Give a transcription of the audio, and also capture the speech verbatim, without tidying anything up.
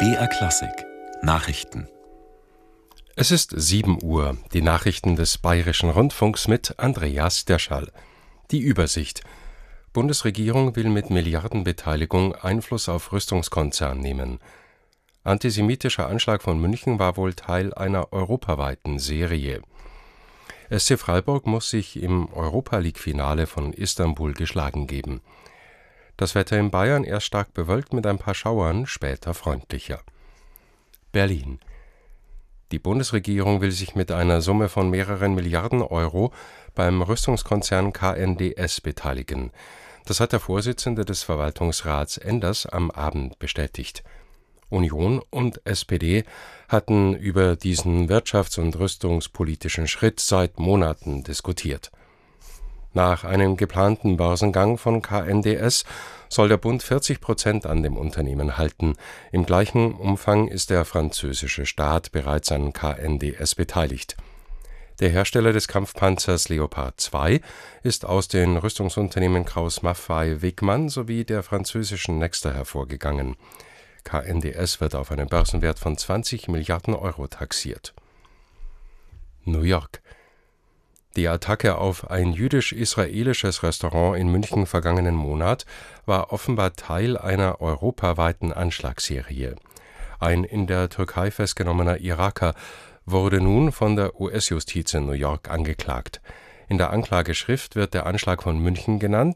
B R Klassik Nachrichten. Es ist sieben Uhr. Die Nachrichten des Bayerischen Rundfunks mit Andreas Derschall. Die Übersicht. Bundesregierung will mit Milliardenbeteiligung Einfluss auf Rüstungskonzern nehmen. Antisemitischer Anschlag von München war wohl Teil einer europaweiten Serie. S C Freiburg muss sich im Europa-League-Finale von Istanbul geschlagen geben. Das Wetter in Bayern erst stark bewölkt mit ein paar Schauern, später freundlicher. Berlin. Die Bundesregierung will sich mit einer Summe von mehreren Milliarden Euro beim Rüstungskonzern K N D S beteiligen. Das hat der Vorsitzende des Verwaltungsrats Enders am Abend bestätigt. Union und S P D hatten über diesen wirtschafts- und rüstungspolitischen Schritt seit Monaten diskutiert. Nach einem geplanten Börsengang von K N D S soll der Bund vierzig Prozent an dem Unternehmen halten. Im gleichen Umfang ist der französische Staat bereits an K N D S beteiligt. Der Hersteller des Kampfpanzers Leopard zwei ist aus den Rüstungsunternehmen Krauss-Maffei-Wegmann sowie der französischen Nexter hervorgegangen. K N D S wird auf einen Börsenwert von zwanzig Milliarden Euro taxiert. New York. Die Attacke auf ein jüdisch-israelisches Restaurant in München vergangenen Monat war offenbar Teil einer europaweiten Anschlagsserie. Ein in der Türkei festgenommener Iraker wurde nun von der U S-Justiz in New York angeklagt. In der Anklageschrift wird der Anschlag von München genannt,